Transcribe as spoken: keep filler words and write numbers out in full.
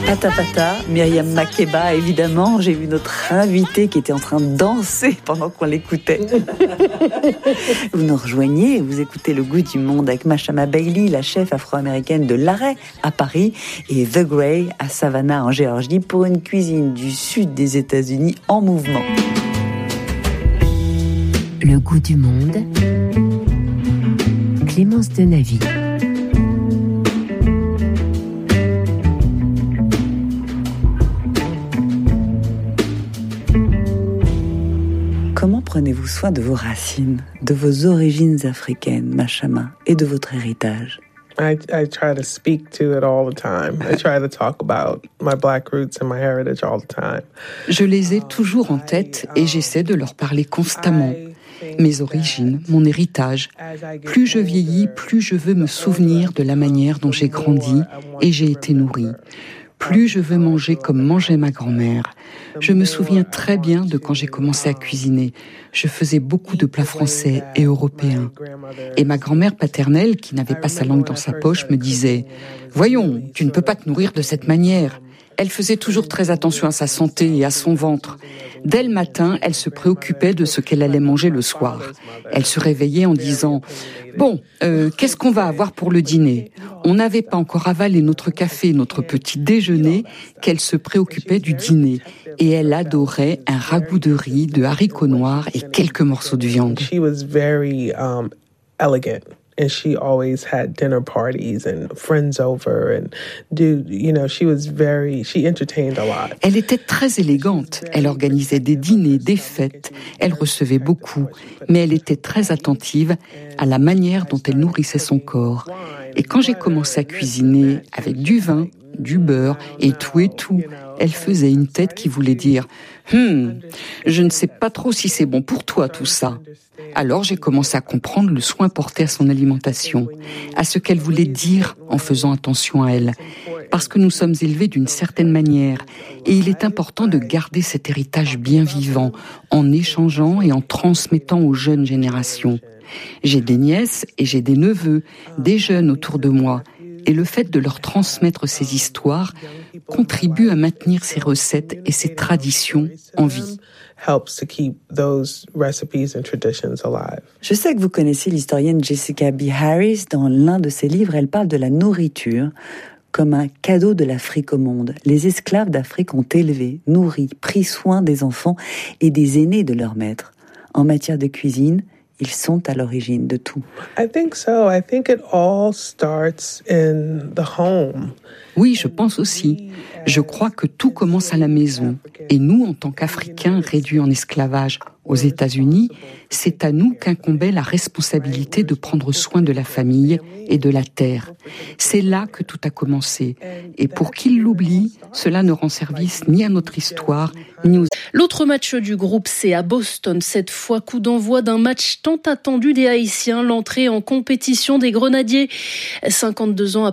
Pata Pata, Myriam Makeba, évidemment. J'ai vu notre invité qui était en train de danser pendant qu'on l'écoutait. Vous nous rejoignez, vous écoutez Le Goût du Monde avec Mashama Bailey, la chef afro-américaine de l'Arrêt à Paris, et The Grey à Savannah en Géorgie, pour une cuisine du sud des États-Unis en mouvement. Le Goût du Monde, Clémence Denavy. Comment prenez-vous soin de vos racines, de vos origines africaines, Mashama, et de votre héritage? I, I try to speak to it all the time. I try to talk about my black roots and my heritage all the time. Je les ai toujours en tête et j'essaie de leur parler constamment. Mes origines, mon héritage. Plus je vieillis, plus je veux me souvenir de la manière dont j'ai grandi et j'ai été nourrie. Plus je veux manger comme mangeait ma grand-mère. Je me souviens très bien de quand j'ai commencé à cuisiner. Je faisais beaucoup de plats français et européens. Et ma grand-mère paternelle, qui n'avait pas sa langue dans sa poche, me disait « Voyons, tu ne peux pas te nourrir de cette manière ». Elle faisait toujours très attention à sa santé et à son ventre. Dès le matin, elle se préoccupait de ce qu'elle allait manger le soir. Elle se réveillait en disant « Bon, euh, qu'est-ce qu'on va avoir pour le dîner ?» On n'avait pas encore avalé notre café, notre petit déjeuner, qu'elle se préoccupait du dîner. Et elle adorait un ragoût de riz, de haricots noirs et quelques morceaux de viande. She was very um, elegant. And she always had dinner parties and friends over and do, you know, she was very, she entertained a lot. Elle était très élégante. Elle organisait des dîners, des fêtes. Elle recevait beaucoup. Mais elle était très attentive à la manière dont elle nourrissait son corps. Et quand j'ai commencé à cuisiner avec du vin, du beurre et tout et tout, elle faisait une tête qui voulait dire « Hum, je ne sais pas trop si c'est bon pour toi tout ça ». Alors j'ai commencé à comprendre le soin porté à son alimentation, à ce qu'elle voulait dire en faisant attention à elle. Parce que nous sommes élevés d'une certaine manière, et il est important de garder cet héritage bien vivant, en échangeant et en transmettant aux jeunes générations. J'ai des nièces et j'ai des neveux, des jeunes autour de moi, et le fait de leur transmettre ces histoires contribue à maintenir ces recettes et ces traditions en vie. Je sais que vous connaissez l'historienne Jessica B. Harris. Dans l'un de ses livres, elle parle de la nourriture comme un cadeau de l'Afrique au monde. Les esclaves d'Afrique ont élevé, nourri, pris soin des enfants et des aînés de leurs maîtres. En matière de cuisine, ils sont à l'origine de tout. I think so. I think it all starts in the home. Oui, je pense aussi. Je crois que tout commence à la maison. Et nous, en tant qu'Africains réduits en esclavage aux États-Unis, c'est à nous qu'incombait la responsabilité de prendre soin de la famille et de la terre. C'est là que tout a commencé. Et pour qu'ils l'oublient, cela ne rend service ni à notre histoire, ni aux... L'autre match du groupe C à Boston, cette fois coup d'envoi d'un match tant attendu des Haïtiens, l'entrée en compétition des Grenadiers. cinquante-deux ans après